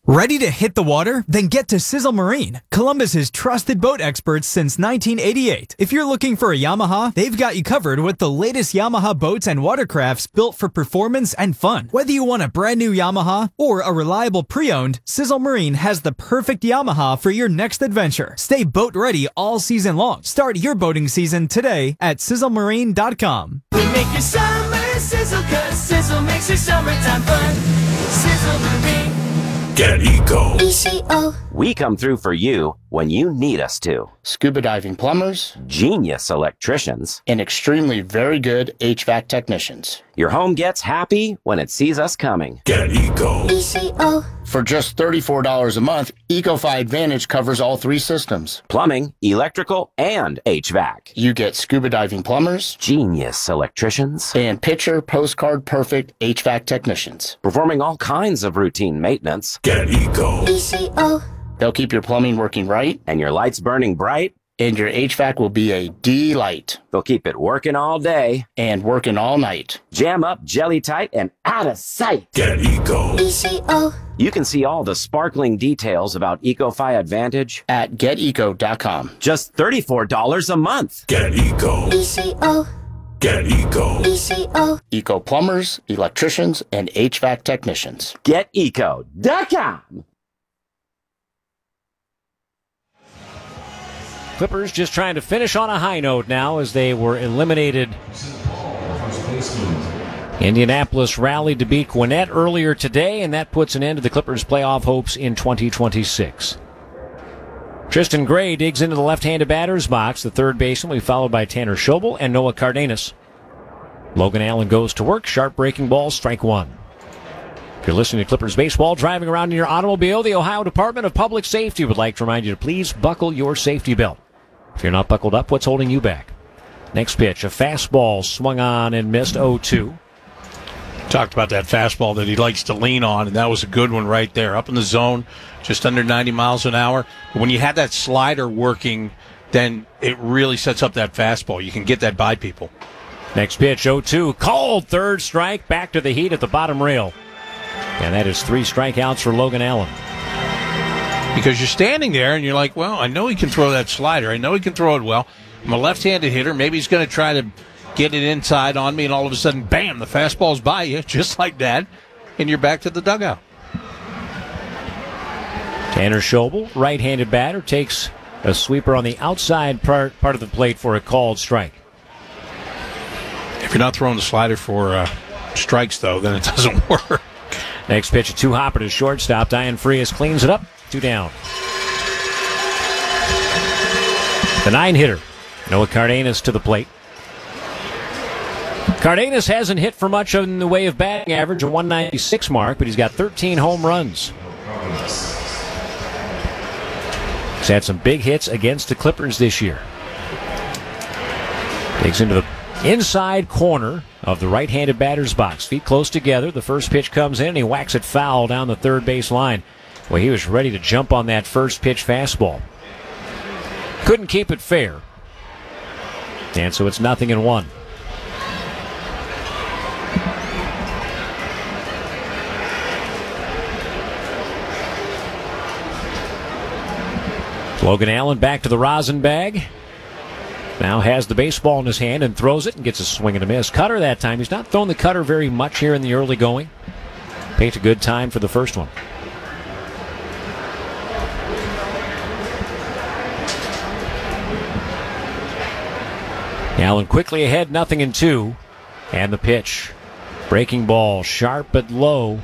Ready to hit the water? Then get to Sizzle Marine, Columbus's trusted boat experts since 1988. If you're looking for a Yamaha, they've got you covered with the latest Yamaha boats and watercrafts built for performance and fun. Whether you want a brand new Yamaha or a reliable pre-owned, Sizzle Marine has the perfect Yamaha for your next adventure. Stay boat ready all season long. Start your boating season today at sizzlemarine.com. We make your summer sizzle, 'cause Sizzle makes your summertime fun. Sizzle Marine. Get Eco. ECO. We come through for you when you need us to. Scuba diving plumbers, Genius electricians, and extremely very good HVAC technicians. your home gets happy when it sees us coming. Get Eco. ECO. For just $34 a month, EcoFi Advantage covers all three systems. Plumbing, electrical, and HVAC. You get scuba diving plumbers Genius electricians, and picture postcard perfect HVAC technicians. performing all kinds of routine maintenance, Get Eco. ECO. They'll keep your plumbing working right, and your lights burning bright. and your HVAC will be a delight They'll keep it working all day. and working all night. Jam up, jelly tight, and out of sight. Get Eco. ECO. You can see all the sparkling details about EcoFi Advantage. At geteco.com. Just $34 a month. Get Eco. ECO. Get Eco. ECO. Eco plumbers, electricians, and HVAC technicians. GetEco.com. Clippers just trying to finish on a high note now as they were eliminated. Indianapolis rallied to beat Gwinnett earlier today, and that puts an end to the Clippers' playoff hopes in 2026. Tristan Gray digs into the left-handed batter's box. The third baseman will be followed by Tanner Schobel and Noah Cardenas. Logan Allen goes to work. Sharp breaking ball, strike one. If you're listening to Clippers baseball, driving around in your automobile, the Ohio Department of Public Safety would like to remind you to please buckle your safety belt. If you're not buckled up, what's holding you back? Next pitch, a fastball swung on and missed 0-2. Talked about that fastball that he likes to lean on, and that was a good one right there. Up in the zone, just under 90 miles an hour. But when you have that slider working, then it really sets up that fastball. You can get that by people. Next pitch, 0-2. Called, third strike, back to the heat at the bottom rail. And that is 3 strikeouts for Logan Allen. Because you're standing there and you're like, well, I know he can throw that slider. I know he can throw it well. I'm a left-handed hitter. Maybe he's going to try to get it inside on me, and all of a sudden, bam, the fastball's by you, just like that, and you're back to the dugout. Tanner Schobel, right-handed batter, takes a sweeper on the outside part of the plate for a called strike. If you're not throwing the slider for strikes, though, then it doesn't work. Next pitch, a 2-hopper to shortstop. Diane Frias cleans it up. 2 down. The 9-hitter, Noah Cardenas to the plate. Cardenas hasn't hit for much in the way of batting average, a 196 mark, but he's got 13 home runs. He's had some big hits against the Clippers this year. Takes into the inside corner of the right-handed batter's box. Feet close together. The first pitch comes in, and he whacks it foul down the third base line. Well, he was ready to jump on that first pitch fastball. Couldn't keep it fair. And so it's 0-1. Logan Allen back to the rosin bag. Now has the baseball in his hand and throws it and gets a swing and a miss. Cutter that time. He's not thrown the cutter very much here in the early going. Picked a good time for the first one. Allen quickly ahead, 0-2. And the pitch. Breaking ball, sharp but low.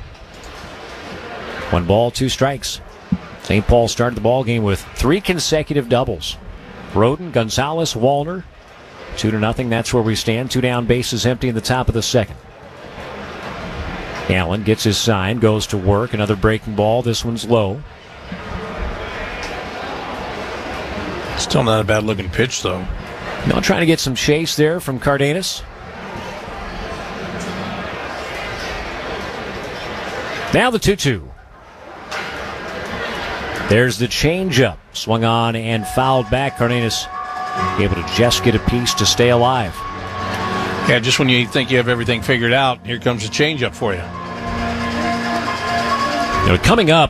1 ball, 2 strikes. St. Paul started the ball game with 3 consecutive doubles. Roden, Gonzalez, Wallner. 2-0. That's where we stand. 2 down, bases empty in the top of the second. Allen gets his sign, goes to work. Another breaking ball. This one's low. Still not a bad-looking pitch, though. Now trying to get some chase there from Cardenas. Now the 2-2. There's the changeup. Swung on and fouled back. Cardenas able to just get a piece to stay alive. Yeah, just when you think you have everything figured out, here comes a changeup for you. Coming up,